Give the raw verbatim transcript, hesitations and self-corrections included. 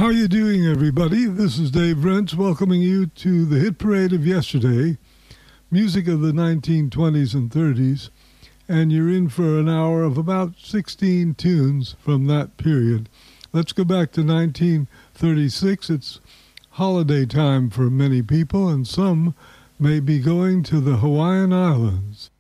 How are you doing, everybody? This is Dave Rentz welcoming you to the hit parade of yesterday, music of the nineteen twenties and thirties, and you're in for an hour of about sixteen tunes from that period. Let's go back to nineteen thirty-six. It's holiday time for many people, and some may be going to the Hawaiian Islands.